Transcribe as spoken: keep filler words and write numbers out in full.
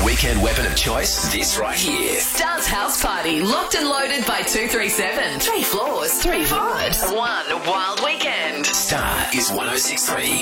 weekend weapon of choice? This right here. Star's House Party, locked and loaded by two three seven. Three floors, three vibes, one wild weekend. Star is one oh six three.